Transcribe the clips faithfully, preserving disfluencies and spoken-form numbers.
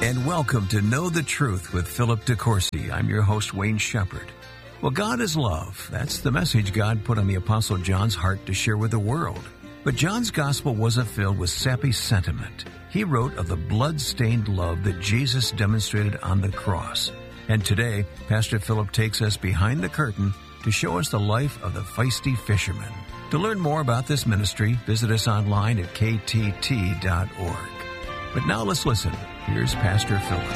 And welcome to Know the Truth with Philip DeCourcy. I'm your host, Wayne Shepherd. Well, God is love. That's the message God put on the Apostle John's heart to share with the world. But John's gospel wasn't filled with sappy sentiment. He wrote of the blood-stained love that Jesus demonstrated on the cross. And today, Pastor Philip takes us behind the curtain to show us the life of the feisty fisherman. To learn more about this ministry, visit us online at k t t dot org. But now let's listen. Here's Pastor Philip.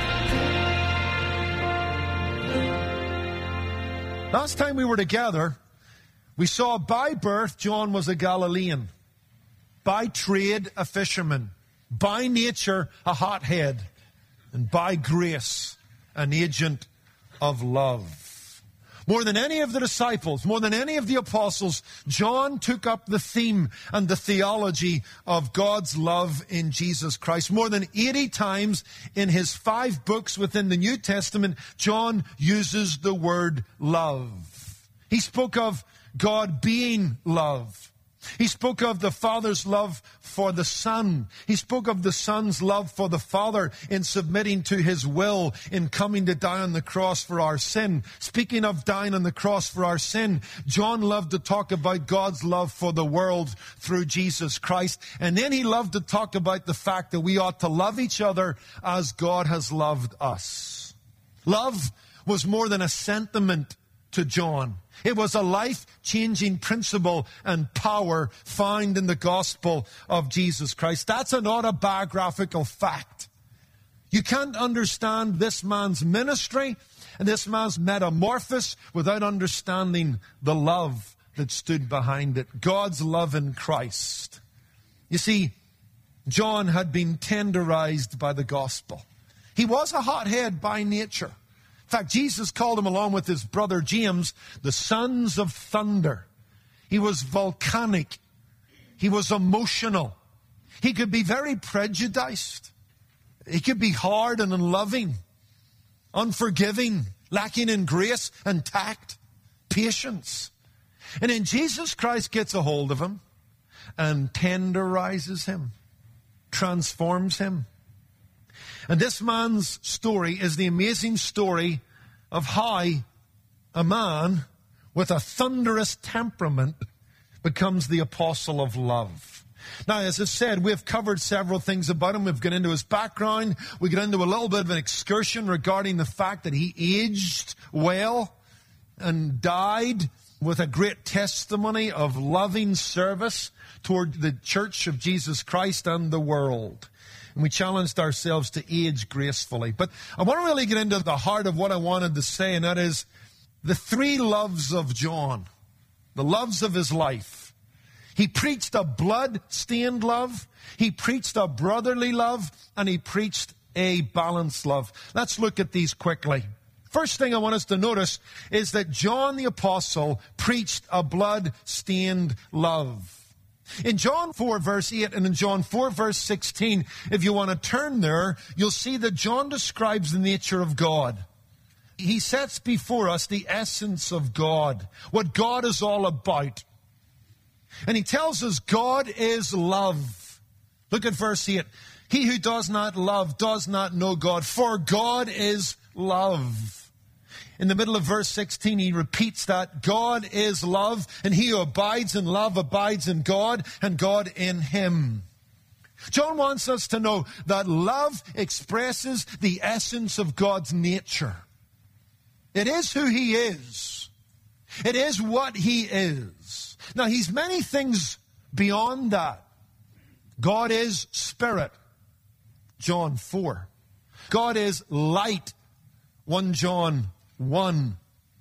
Last time we were together, we saw by birth John was a Galilean, by trade a fisherman, by nature a hothead, and by grace an agent of love. More than any of the disciples, more than any of the apostles, John took up the theme and the theology of God's love in Jesus Christ. More than eighty times in his five books within the New Testament, John uses the word love. He spoke of God being love. He spoke of the Father's love for the Son. He spoke of the Son's love for the Father in submitting to His will, in coming to die on the cross for our sin. Speaking of dying on the cross for our sin, John loved to talk about God's love for the world through Jesus Christ. And then he loved to talk about the fact that we ought to love each other as God has loved us. Love was more than a sentiment to John. It was a life-changing principle and power found in the gospel of Jesus Christ. That's an autobiographical fact. You can't understand this man's ministry and this man's metamorphosis without understanding the love that stood behind it. God's love in Christ. You see, John had been tenderized by the gospel. He was a hothead by nature. In fact, Jesus called him, along with his brother James, the sons of thunder. He was volcanic. He was emotional. He could be very prejudiced. He could be hard and unloving, unforgiving, lacking in grace and tact, patience. And then Jesus Christ gets a hold of him and tenderizes him, transforms him. And this man's story is the amazing story of how a man with a thunderous temperament becomes the apostle of love. Now, as I said, we've covered several things about him. We've got into his background. We got into a little bit of an excursion regarding the fact that he aged well and died with a great testimony of loving service toward the church of Jesus Christ and the world. And we challenged ourselves to age gracefully. But I want to really get into the heart of what I wanted to say, and that is the three loves of John, the loves of his life. He preached a blood-stained love, he preached a brotherly love, and he preached a balanced love. Let's look at these quickly. First thing I want us to notice is that John the Apostle preached a blood-stained love. In John four, verse eight, and in John four, verse sixteen, if you want to turn there, you'll see that John describes the nature of God. He sets before us the essence of God, what God is all about. And he tells us God is love. Look at verse eight. He who does not love does not know God, for God is love. In the middle of verse sixteen, he repeats that God is love, and he who abides in love abides in God, and God in him. John wants us to know that love expresses the essence of God's nature. It is who he is. It is what he is. Now, he's many things beyond that. God is spirit, John four. God is light, First John one.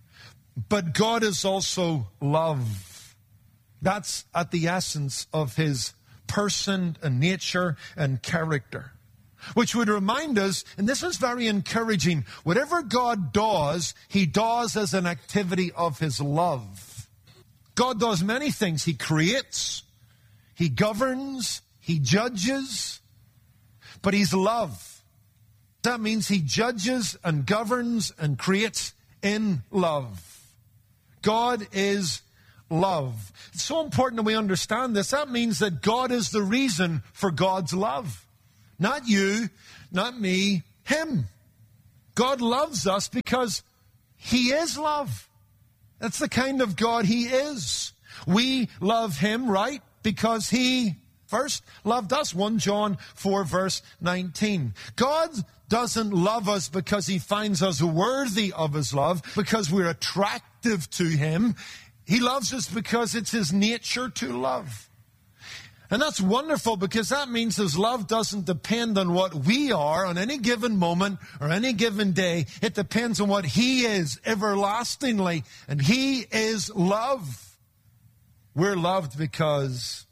But God is also love. That's at the essence of his person and nature and character. Which would remind us, and this is very encouraging, whatever God does, he does as an activity of his love. God does many things. He creates, he governs, he judges, but he's love. That means he judges and governs and creates in love. God is love. It's so important that we understand this. That means that God is the reason for God's love. Not you, not me, him. God loves us because he is love. That's the kind of God he is. We love him, right? Because he first loved us. First John four, verse nineteen. God doesn't love us because he finds us worthy of his love, because we're attractive to him. He loves us because it's his nature to love. And that's wonderful, because that means his love doesn't depend on what we are on any given moment or any given day. It depends on what he is everlastingly. And he is love. We're loved because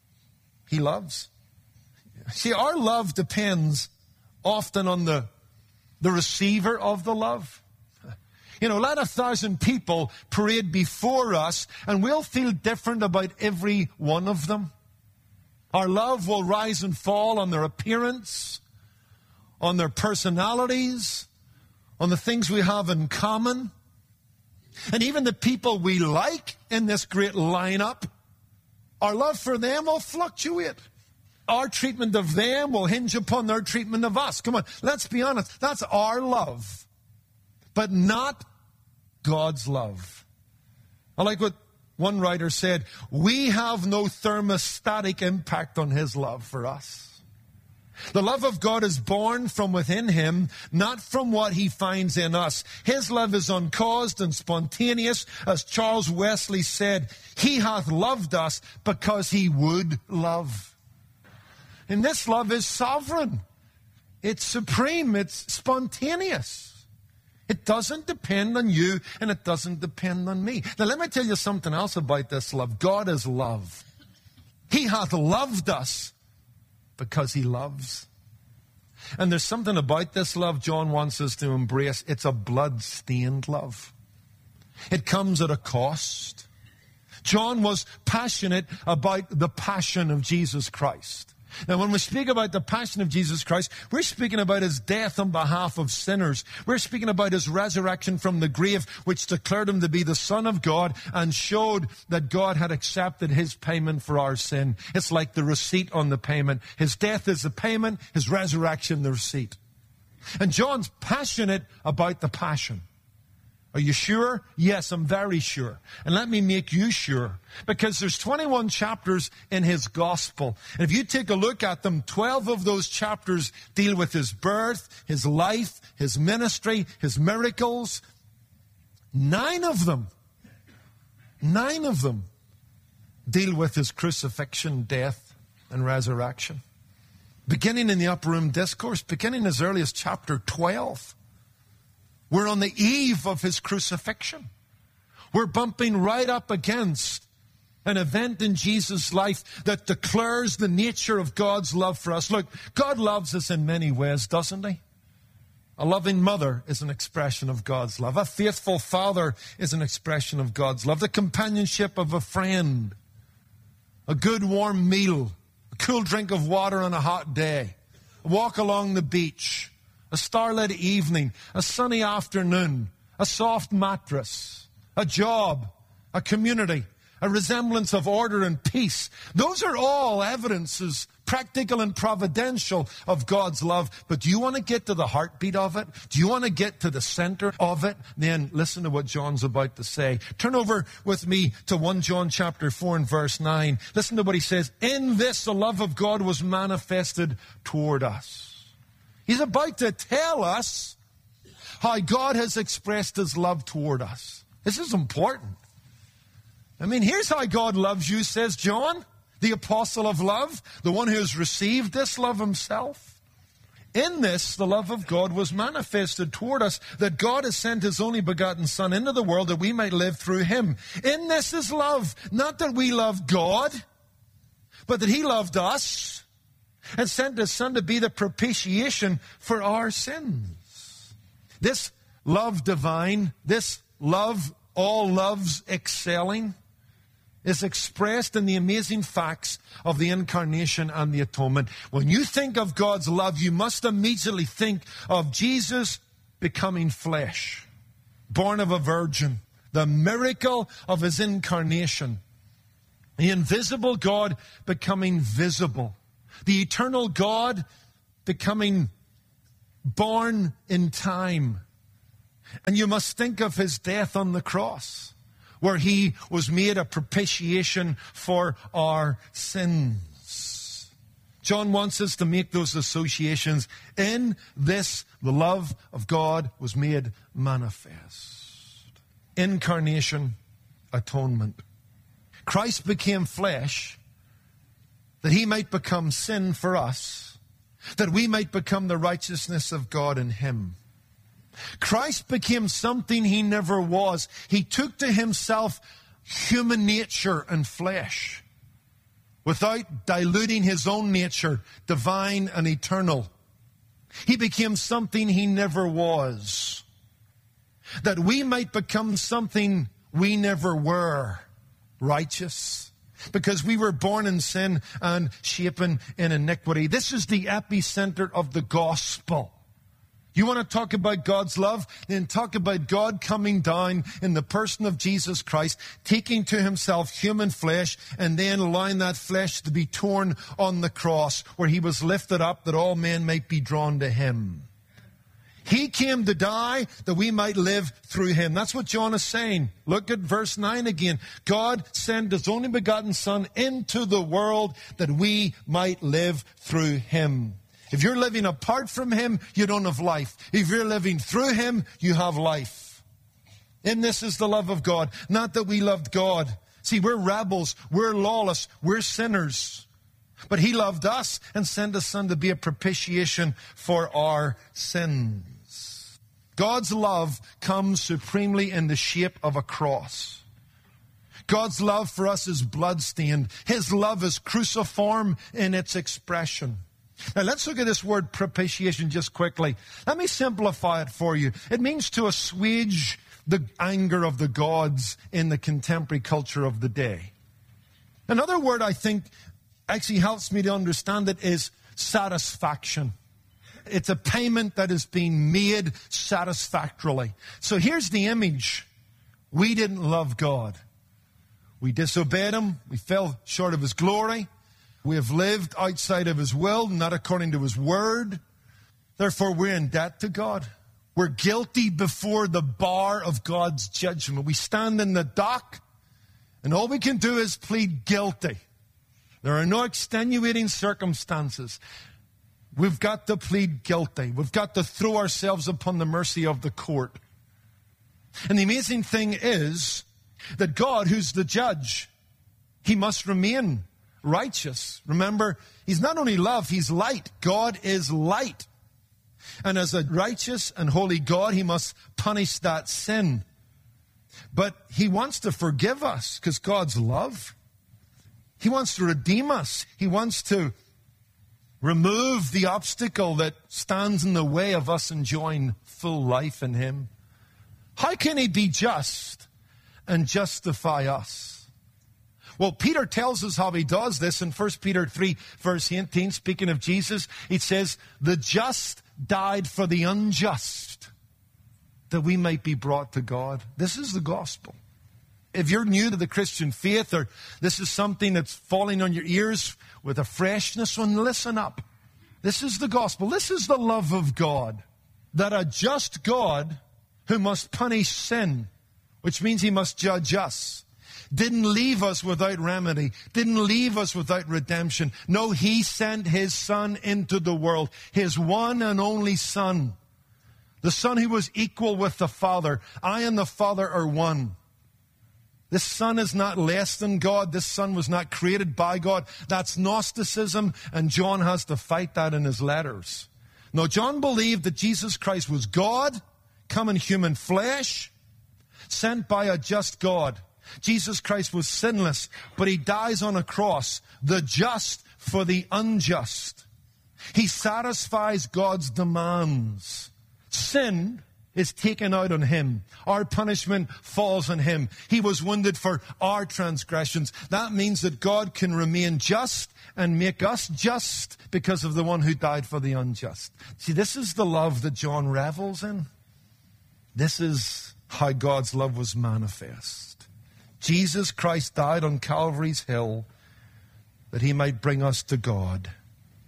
he loves. See, our love depends often on the, the receiver of the love. You know, let a thousand people parade before us, and we'll feel different about every one of them. Our love will rise and fall on their appearance, on their personalities, on the things we have in common. And even the people we like in this great lineup, our love for them will fluctuate. Our treatment of them will hinge upon their treatment of us. Come on, let's be honest. That's our love, but not God's love. I like what one writer said. We have no thermostatic impact on his love for us. The love of God is born from within him, not from what he finds in us. His love is uncaused and spontaneous. As Charles Wesley said, he hath loved us because he would love. And this love is sovereign. It's supreme. It's spontaneous. It doesn't depend on you, and it doesn't depend on me. Now, let me tell you something else about this love. God is love. He hath loved us because he loves. And there's something about this love John wants us to embrace. It's a blood-stained love. It comes at a cost. John was passionate about the passion of Jesus Christ. Now, when we speak about the passion of Jesus Christ, we're speaking about his death on behalf of sinners. We're speaking about his resurrection from the grave, which declared him to be the Son of God and showed that God had accepted his payment for our sin. It's like the receipt on the payment. His death is the payment, his resurrection the receipt. And John's passionate about the passion. Are you sure? Yes, I'm very sure. And let me make you sure. Because there's twenty-one chapters in his gospel. And if you take a look at them, twelve of those chapters deal with his birth, his life, his ministry, his miracles. Nine of them, nine of them deal with his crucifixion, death, and resurrection. Beginning in the Upper Room Discourse, beginning as early as chapter twelve. We're on the eve of his crucifixion. We're bumping right up against an event in Jesus' life that declares the nature of God's love for us. Look, God loves us in many ways, doesn't he? A loving mother is an expression of God's love. A faithful father is an expression of God's love. The companionship of a friend. A good warm meal. A cool drink of water on a hot day. A walk along the beach. A starlit evening, a sunny afternoon, a soft mattress, a job, a community, a resemblance of order and peace. Those are all evidences, practical and providential, of God's love. But do you want to get to the heartbeat of it? Do you want to get to the center of it? Then listen to what John's about to say. Turn over with me to First John chapter four and verse nine. Listen to what he says. In this the love of God was manifested toward us. He's about to tell us how God has expressed his love toward us. This is important. I mean, here's how God loves you, says John, the apostle of love, the one who has received this love himself. In this, the love of God was manifested toward us, that God has sent his only begotten Son into the world that we might live through him. In this is love, not that we loved God, but that he loved us and sent his Son to be the propitiation for our sins. This love divine, this love, all loves excelling, is expressed in the amazing facts of the incarnation and the atonement. When you think of God's love, you must immediately think of Jesus becoming flesh, born of a virgin, the miracle of his incarnation, the invisible God becoming visible. The eternal God becoming born in time. And you must think of his death on the cross, where he was made a propitiation for our sins. John wants us to make those associations. In this, the love of God was made manifest. Incarnation, atonement. Christ became flesh that he might become sin for us, that we might become the righteousness of God in him. Christ became something he never was. He took to himself human nature and flesh without diluting his own nature, divine and eternal. He became something he never was, that we might become something we never were, righteous, because we were born in sin and shapen in iniquity. This is the epicenter of the gospel. You want to talk about God's love? Then talk about God coming down in the person of Jesus Christ, taking to himself human flesh, and then allowing that flesh to be torn on the cross, where he was lifted up that all men might be drawn to him. He came to die that we might live through him. That's what John is saying. Look at verse nine again. God sent his only begotten Son into the world that we might live through him. If you're living apart from him, you don't have life. If you're living through him, you have life. And this is the love of God. Not that we loved God. See, we're rebels. We're lawless. We're sinners. But he loved us and sent his Son to be a propitiation for our sins. God's love comes supremely in the shape of a cross. God's love for us is bloodstained. His love is cruciform in its expression. Now let's look at this word propitiation just quickly. Let me simplify it for you. It means to assuage the anger of the gods in the contemporary culture of the day. Another word I think actually helps me to understand it is satisfaction. It's a payment that is being made satisfactorily. So here's the image. We didn't love God. We disobeyed him. We fell short of his glory. We have lived outside of his will, not according to his word. Therefore, we're in debt to God. We're guilty before the bar of God's judgment. We stand in the dock, and all we can do is plead guilty. There are no extenuating circumstances. We've got to plead guilty. We've got to throw ourselves upon the mercy of the court. And the amazing thing is that God, who's the judge, he must remain righteous. Remember, he's not only love, he's light. God is light. And as a righteous and holy God, he must punish that sin. But he wants to forgive us because God's love. He wants to redeem us. He wants to remove the obstacle that stands in the way of us enjoying full life in him. How can he be just and justify us? Well, Peter tells us how he does this in First Peter three, verse eighteen. Speaking of Jesus, he says, the just died for the unjust, that we might be brought to God. This is the gospel. If you're new to the Christian faith, or this is something that's falling on your ears with a freshness, well, listen up. This is the gospel. This is the love of God, that a just God who must punish sin, which means he must judge us, didn't leave us without remedy, didn't leave us without redemption. No, he sent his Son into the world, his one and only Son, the Son who was equal with the Father. I and the Father are one. This Son is not less than God. This Son was not created by God. That's Gnosticism, and John has to fight that in his letters. No, John believed that Jesus Christ was God, come in human flesh, sent by a just God. Jesus Christ was sinless, but he dies on a cross, the just for the unjust. He satisfies God's demands. Sin is taken out on him. Our punishment falls on him. He was wounded for our transgressions. That means that God can remain just and make us just because of the one who died for the unjust. See, this is the love that John revels in. This is how God's love was manifest. Jesus Christ died on Calvary's hill that he might bring us to God.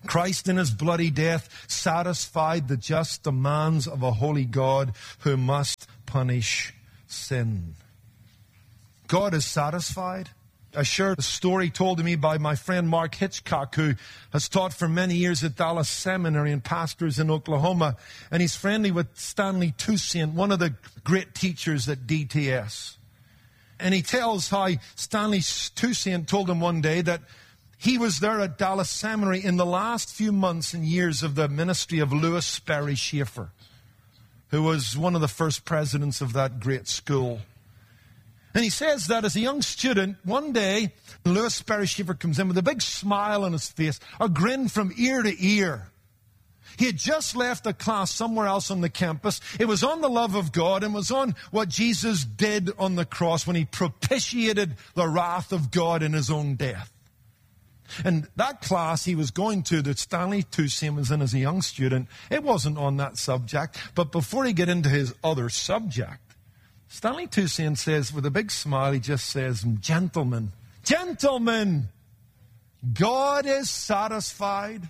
Christ in his bloody death satisfied the just demands of a holy God who must punish sin. God is satisfied. I shared a story told to me by my friend Mark Hitchcock, who has taught for many years at Dallas Seminary and pastors in Oklahoma. And he's friendly with Stanley Toussaint, one of the great teachers at D T S. And he tells how Stanley Toussaint told him one day that he was there at Dallas Seminary in the last few months and years of the ministry of Lewis Sperry Chafer, who was one of the first presidents of that great school. And he says that as a young student, one day, Lewis Sperry Chafer comes in with a big smile on his face, a grin from ear to ear. He had just left a class somewhere else on the campus. It was on the love of God and was on what Jesus did on the cross when he propitiated the wrath of God in his own death. And that class he was going to, that Stanley Toussaint was in as a young student, it wasn't on that subject. But before he get into his other subject, Stanley Toussaint says, with a big smile, he just says, gentlemen, gentlemen, God is satisfied.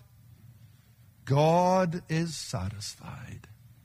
God is satisfied.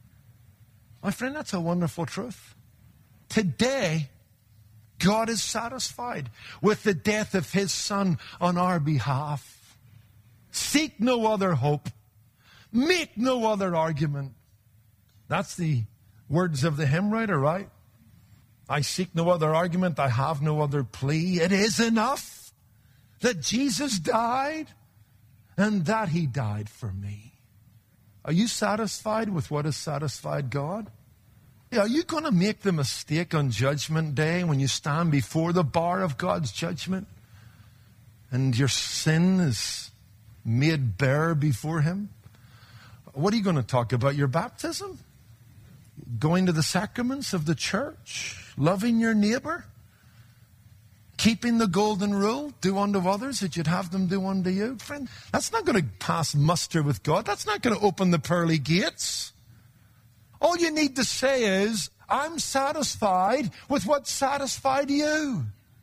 My friend, that's a wonderful truth. Today, God is satisfied with the death of his Son on our behalf. Seek no other hope. Make no other argument. That's the words of the hymn writer, right? I seek no other argument. I have no other plea. It is enough that Jesus died and that he died for me. Are you satisfied with what has satisfied God? Are you going to make the mistake on Judgment Day when you stand before the bar of God's judgment and your sin is made bare before him? What are you going to talk about? Your baptism? Going to the sacraments of the church? Loving your neighbor? Keeping the golden rule? Do unto others that you'd have them do unto you? Friend, that's not going to pass muster with God. That's not going to open the pearly gates. All you need to say is, I'm satisfied with what satisfied you.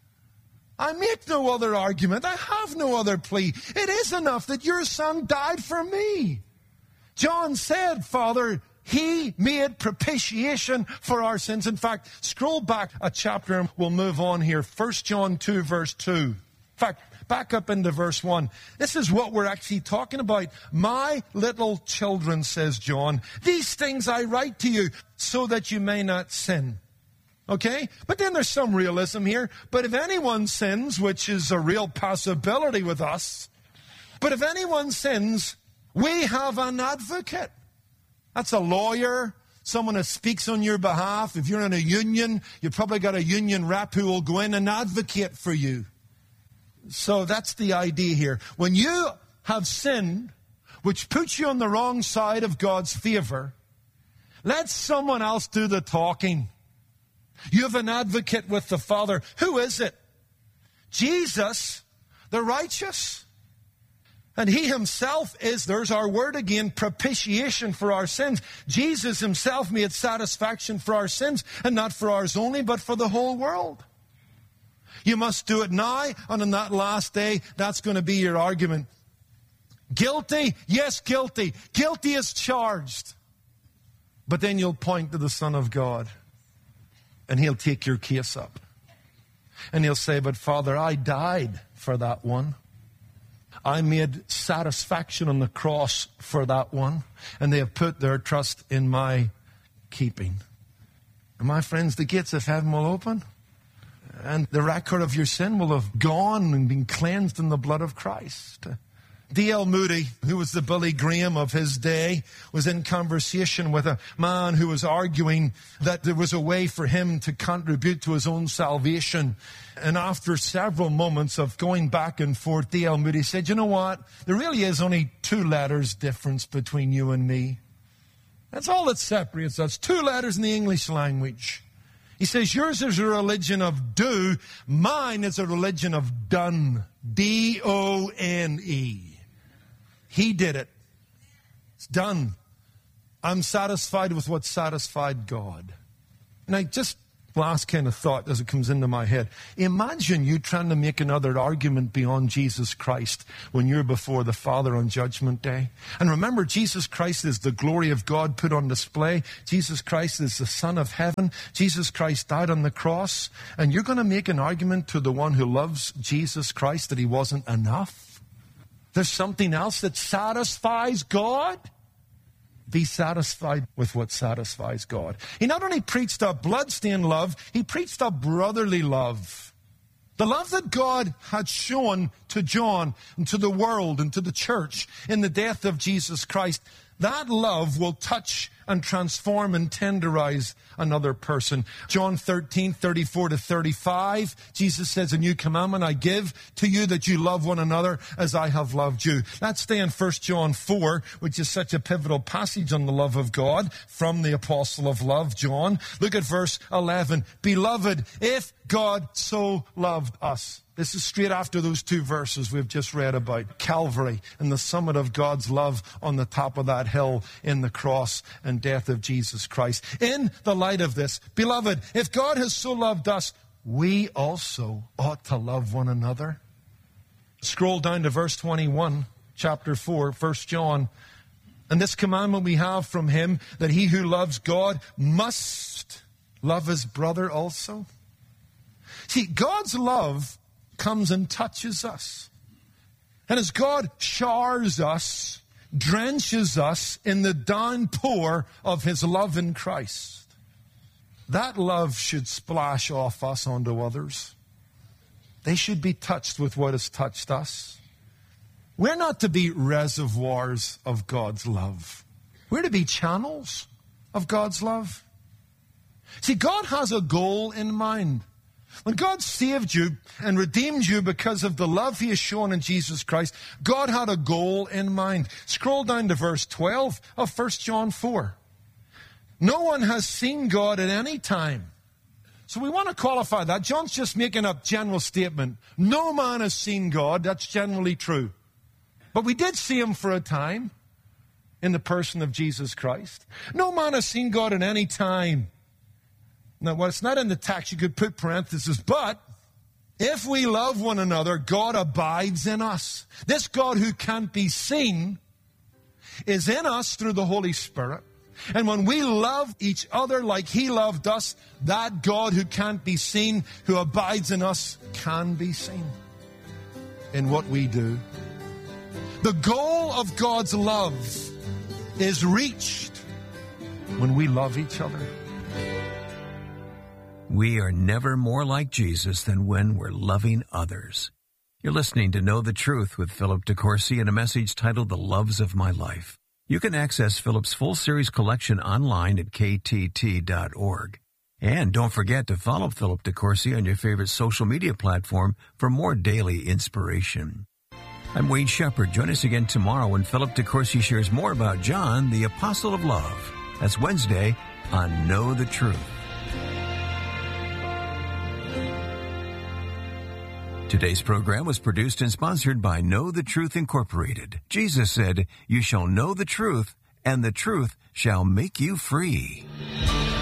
I make no other argument. I have no other plea. It is enough that your Son died for me. John said, Father, he made propitiation for our sins. In fact, scroll back a chapter and we'll move on here. First John two, verse two. In fact, back up into verse one. This is what we're actually talking about. My little children, says John, these things I write to you so that you may not sin. Okay? But then there's some realism here. But if anyone sins, which is a real possibility with us, but if anyone sins, we have an advocate. That's a lawyer, someone that speaks on your behalf. If you're in a union, you've probably got a union rep who will go in and advocate for you. So that's the idea here. When you have sinned, which puts you on the wrong side of God's favor, let someone else do the talking. You have an advocate with the Father. Who is it? Jesus, the righteous. And he himself is, there's our word again, propitiation for our sins. Jesus himself made satisfaction for our sins, and not for ours only, but for the whole world. You must do it now, and on that last day, that's going to be your argument. Guilty? Yes, guilty. Guilty as charged. But then you'll point to the Son of God, and he'll take your case up. And he'll say, but Father, I died for that one. I made satisfaction on the cross for that one, and they have put their trust in my keeping. And my friends, the gates of heaven will open, and the record of your sin will have gone and been cleansed in the blood of Christ. D L Moody, who was the Billy Graham of his day, was in conversation with a man who was arguing that there was a way for him to contribute to his own salvation. And after several moments of going back and forth, D L Moody said, you know what? There really is only two letters difference between you and me. That's all that separates us. Two letters in the English language. He says, yours is a religion of do. Mine is a religion of done. D O N E. He did it. It's done. I'm satisfied with what satisfied God. And I just last kind of thought as it comes into my head. Imagine you trying to make another argument beyond Jesus Christ when you're before the Father on Judgment Day. And remember, Jesus Christ is the glory of God put on display. Jesus Christ is the Son of Heaven. Jesus Christ died on the cross. And you're going to make an argument to the one who loves Jesus Christ that he wasn't enough? There's something else that satisfies God? Be satisfied with what satisfies God. He not only preached a bloodstained love, he preached a brotherly love. The love that God had shown to John and to the world and to the church in the death of Jesus Christ. That love will touch and transform and tenderize another person. John thirteen, thirty-four to thirty-five, Jesus says, a new commandment I give to you, that you love one another as I have loved you. Let's stay in First John four, which is such a pivotal passage on the love of God from the apostle of love, John. Look at verse eleven. Beloved, if God so loved us. This is straight after those two verses we've just read about Calvary and the summit of God's love on the top of that hill in the cross and death of Jesus Christ. In the light of this, beloved, if God has so loved us, we also ought to love one another. Scroll down to verse twenty-one, chapter four, First John. And this commandment we have from him, that he who loves God must love his brother also. See, God's love comes and touches us. And as God showers us, drenches us in the downpour of his love in Christ, that love should splash off us onto others. They should be touched with what has touched us. We're not to be reservoirs of God's love. We're to be channels of God's love. See, God has a goal in mind. When God saved you and redeemed you because of the love he has shown in Jesus Christ, God had a goal in mind. Scroll down to verse twelve of First John four. No one has seen God at any time. So we want to qualify that. John's just making a general statement. No man has seen God. That's generally true. But we did see him for a time in the person of Jesus Christ. No man has seen God at any time. Now, well, it's not in the text, you could put parentheses, but if we love one another, God abides in us. This God who can't be seen is in us through the Holy Spirit. And when we love each other like he loved us, that God who can't be seen, who abides in us, can be seen in what we do. The goal of God's love is reached when we love each other. We are never more like Jesus than when we're loving others. You're listening to Know the Truth with Philip DeCourcy in a message titled The Loves of My Life. You can access Philip's full series collection online at k t t dot org. And don't forget to follow Philip DeCourcy on your favorite social media platform for more daily inspiration. I'm Wayne Shepherd. Join us again tomorrow when Philip DeCourcy shares more about John, the Apostle of Love. That's Wednesday on Know the Truth. Today's program was produced and sponsored by Know the Truth Incorporated. Jesus said, "You shall know the truth, and the truth shall make you free."